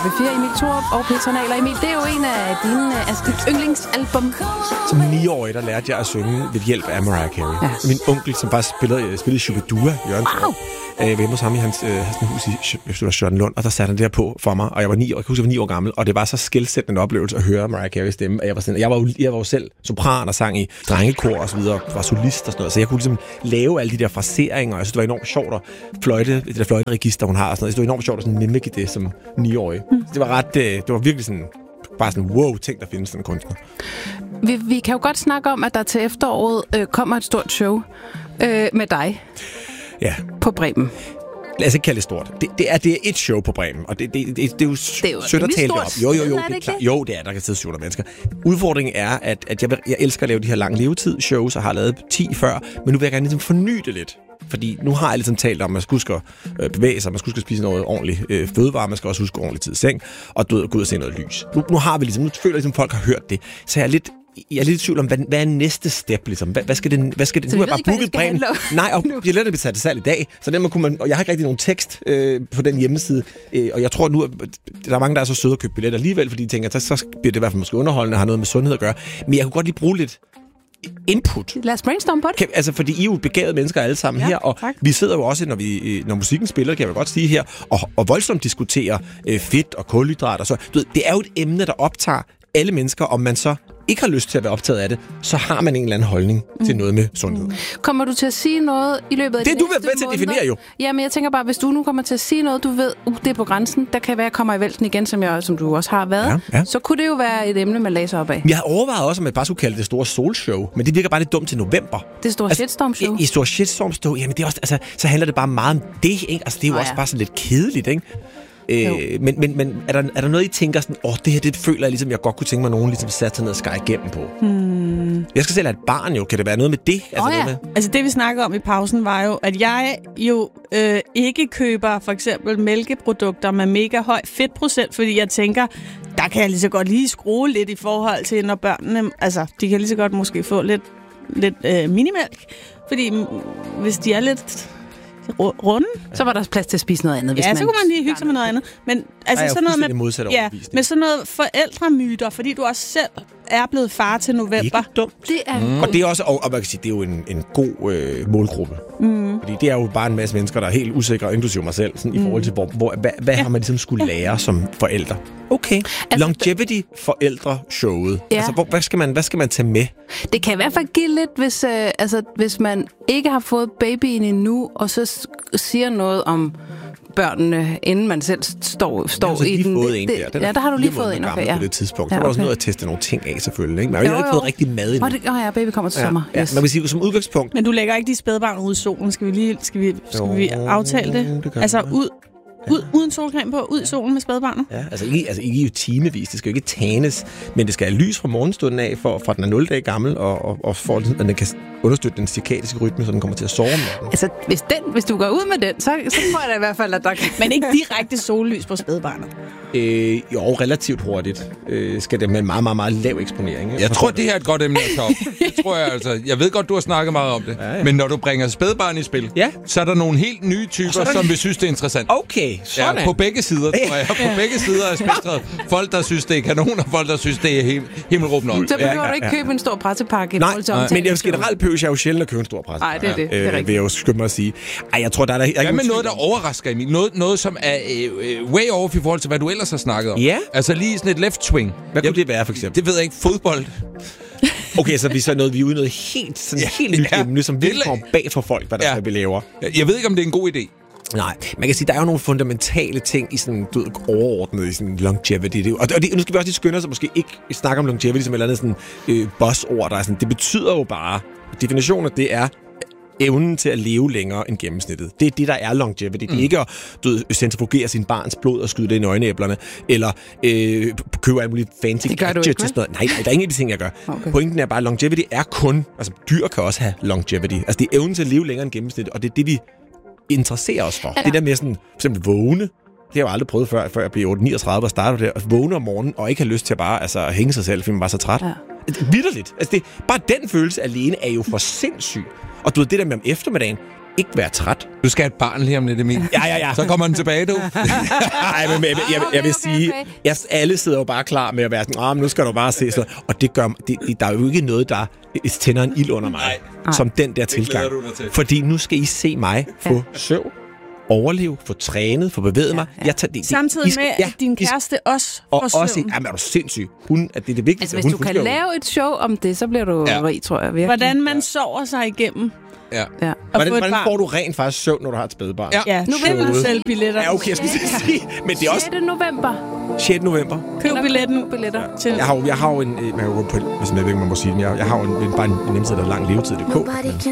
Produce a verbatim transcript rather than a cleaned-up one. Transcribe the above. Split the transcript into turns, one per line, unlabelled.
B fire, Emil Thorup og Petra Nahler. Emil, det er jo en af dine altså, dit yndlingsalbum.
Som niårig, der lærte jeg at synge ved hjælp af Mariah Carey. Ja. Min onkel, som faktisk spillede, spillede Shubidua, Jørgen Thorup, øh, hjemme hos ham i hans, øh, hans hus i Charlottenlund, og der satte han det her på for mig, og jeg var ni år, jeg kan huske, jeg var ni år gammel, og det var så skelsættende oplevelse at høre Mariah Carey stemme, og jeg var sådan, jeg var jo, jeg var jo selv sopran og sang i drengekor og så videre, var solist og sådan noget, så jeg kunne ligesom lave alle de der fraseringer, og jeg synes, det var enormt sjovt at fløjte, det der fløjteregister, hun har og sådan noget, det var enormt sjovt at sådan mimike det som niårig. Mm. Det var ret, det var virkelig sådan, bare sådan, wow, tænk, der findes sådan en kunstner.
Vi, vi kan jo godt snakke om, at der til efteråret øh, kommer et stort show øh, med dig.
Ja.
På Bremen.
Lad os ikke kalde det stort. Det, det, er, det er et show på Bremen, og det, det, det, det er jo sødt at tale det op. Jo, jo, jo, det er klart. Jo, det er, der kan sidde syv hundrede mennesker. Udfordringen er, at, at jeg, jeg elsker at lave de her lange levetid-shows, og har lavet ti før, men nu vil jeg gerne ligesom forny det lidt. Fordi nu har jeg ligesom talt om, at man skal huske at bevæge sig, man skal huske at spise noget ordentligt øh, fødevare, man skal også huske ordentligt tid i seng, og gå ud og se noget lys. Nu, nu har vi ligesom, nu føler jeg ligesom, at folk har hørt det, så jeg er lidt Jeg er lidt i tvivl om, hvad, hvad er næste step, ligesom? Hvad, hvad skal det... Hvad skal det
så
nu
er
jeg bare booket Bremen. Nej, og jeg lader det blive sat i dag, så den kunne man... Og jeg har ikke rigtig nogen tekst øh, på den hjemmeside, øh, og jeg tror nu, at der er mange, der er så søde at købe billetter alligevel, fordi de tænker, så, så bliver det i hvert fald måske underholdende, har noget med sundhed at gøre. Men jeg kunne godt lige bruge lidt input.
Lad os brainstorme på det.
Kan, altså, fordi I er jo begavede mennesker alle sammen ja, her, og tak. Vi sidder jo også, når, vi, når musikken spiller, kan jeg godt sige her, og, og voldsomt diskuterer øh, fedt og kulhydrat og så. Du ved, det er jo et emne, der optager alle mennesker, om man så ikke har lyst til at være optaget af det, så har man en eller anden holdning mm. til noget med sundhed.
Kommer du til at sige noget i løbet af
det? Det du vil med til at definere jo.
Ja, men jeg tænker bare, hvis du nu kommer til at sige noget, du ved, uh, det er på grænsen, der kan være, at jeg kommer i vælten igen, som, jeg, som du også har været, ja, ja. Så kunne det jo være et emne, man læser op af.
Jeg har overvejet også, om jeg bare skulle kalde det store solshow, men det virker bare lidt dumt til november.
Det store altså, shitstorm-show.
I, i store shitstorm-show, jamen det er også, altså, så handler det bare meget om det, ikke? Altså det er jo Nå, også ja. bare sådan lidt kedeligt, ikke? Øh, men men, men er, der, er der noget, I tænker sådan, åh, oh, det her, det føler jeg ligesom, jeg godt kunne tænke mig, nogen ligesom satte sig ned og skære igennem på? Hmm. Jeg skal selv have et barn jo. Kan det være noget med det? Altså,
oh, ja.
noget med?
altså det, vi snakkede om i pausen, var jo, at jeg jo øh, ikke køber for eksempel mælkeprodukter med mega høj fedtprocent, fordi jeg tænker, der kan jeg lige så godt lige skrue lidt i forhold til, når børnene, altså, de kan lige så godt måske få lidt, lidt øh, minimælk, fordi hvis de er lidt... runde.
Så var der plads til at spise noget andet. Hvis
ja,
man
så kunne man lige hygge sig med noget andet. Men altså
Ej,
sådan noget med,
ja,
med sådan noget forældremyter, fordi du også selv er blevet far til november.
Ikke dumt.
Det er mm.
Og det er også, og, og man kan sige, det er jo en, en god øh, målgruppe. Mm. Fordi det er jo bare en masse mennesker, der er helt usikre, inklusive mig selv, sådan, mm. i forhold til, hvor, hvor, hvad, hvad ja. har man ligesom skulle lære som forældre? Okay. Altså, Longevity-forældre-showet. Ja. Altså, hvor, hvad, skal man, hvad skal man tage med?
Det kan i hvert fald give lidt, hvis, øh, altså, hvis man ikke har fået babyen endnu, og så siger noget om børnene, inden man selv står, står
altså
i den.
Fået en
det,
der.
den ja, der har du lige fået en. Okay, ja.
På det tidspunkt.
Ja,
så var
okay.
også noget at teste nogle ting af, selvfølgelig. Ikke? Men jeg har ikke fået rigtig mad endnu.
Åh, oh, ja, baby kommer til
ja,
sommer.
Ja.
Yes.
Man kan sige, som udgangspunkt.
Men du lægger ikke de spædbarn ud i solen. Skal vi lige skal vi, skal jo, vi aftale det? det altså ud... Ud, uden solcreme på, ud i solen med spædbarnet.
Ja, altså ikke, altså ikke timevis, det skal jo ikke tanes, men det skal have lys fra morgenstunden af, for, for at den er nul dage gammel, og, og, og for at den kan understøtte den cirkadiske rytme, så den kommer til at sove med den.
Altså, hvis, den, hvis du går ud med den, så, så tror jeg da i hvert fald, at der kan...
Men ikke direkte sollys på spædbarnet?
Øh, jo, relativt hurtigt øh, skal det med en meget, meget, meget lav eksponering. Ikke?
Jeg tror, det her er et godt emne at tage op. Det tror jeg altså. Jeg ved godt, du har snakket meget om det. Ja, ja. Men når du bringer spædbarn i spil,
ja.
så er der nogle helt nye typer, som vi synes, det er interessant.
Okay, sådan.
Ja, på begge sider, tror jeg. På ja. begge sider af spektret. Folk, der synes, det er kanon, og folk, der synes, det er him- himmelråbende op.
Så behøver ja, ja, du ikke købe en stor pressepakke.
Nej, nej. Men jeg generelt behøver jeg jo sjældent at købe en stor pressepakke.
Nej, det er det. det er
øh, vil jeg jo skynde mig at sige. Ej, jeg tror, der er der...
Hvad med noget, der overrasker, Emil? Noget, noget som er øh, way off i forhold til, hvad du ellers har snakket om.
Ja.
Altså lige sådan et left swing.
Hvad kunne jeg, det være, for eksempel?
Det ved jeg ikke. Fodbold.
Okay, så vi så noget, vi er ude noget helt, sådan ja, helt nyt ja. emne, som virkelig kommer bag for folk, hvad der ja. skal vi laver.
Jeg ved ikke, om det er en god idé.
Nej, man kan sige, der er jo nogle fundamentale ting i sådan, du ved, overordnet i sådan longevity. Det, og, det, og nu skal vi også lige skynde os, at måske ikke snakke om longevity som et eller andet sådan øh, buzzord, der er sådan, det betyder jo bare, definitionen af det er evnen til at leve længere end gennemsnittet. Det er det, der er longevity. Mm. Det er ikke at du ved, centrifugere sin barns blod og skyde det i øjenæblerne, eller øh, købe alle mulige fancy gadgets til sådan noget. Nej, nej, der er ingen af de ting, jeg gør. Okay. Pointen er bare, at longevity er kun... Altså, dyr kan også have longevity. Altså, det er evnen til at leve længere end gennemsnittet, og det er det, vi interesserer os for. Ja. Det der med sådan, for eksempel vågne. Det har jeg jo aldrig prøvet før, før jeg blev otteogtredive og startede der. At vågne om morgenen og ikke have lyst til at bare altså, hænge sig selv, fordi man var så træt. Ja. Vitterligt. Altså, det, bare den følelse alene er jo for sindssyg. Og du ved, det der med om eftermiddagen, ikke være træt.
Du skal have et barn lige om lidt, Emil.
Ja, ja, ja.
Så kommer den tilbage, du.
Ej, men jeg, jeg, jeg vil sige, jeg, alle sidder jo bare klar med at være sådan, ah, men nu skal du bare se sådan. Og det gør, det, det, der er jo ikke noget, der tænder en ild under mig, Nej. som den der tilgang. Fordi nu skal I se mig få ja. søvn, overleve, få trænet, få bevæget ja, mig.
Ja.
Jeg tager det,
Samtidig
I,
med,
ja,
at din kæreste I, også
og
får søvn.
Også, jamen, er du sindssyg? Hun, at det er det vigtigste.
Altså, hvis
hun,
du kan
hun
lave et show om det, så bliver du ja. rig, tror jeg. Virkelig.
Hvordan man sover sig igennem.
Ja.
ja.
Hvordan, hvordan får du rent faktisk søvn, når du har et spædbarn?
Ja, ja. Nu vil du sælge billetter.
Ja, okay, jeg skulle sige. Men det er også...
sjette november.
sjette november.
Køb billetten.
billetter.
Til.
Jeg har jo, jeg har jo en... Man kan jo på, hvis man ved ikke, man må sige det, jeg, jeg har jo en, bare en, en hjemmeside, der er lang levetid punktum d k.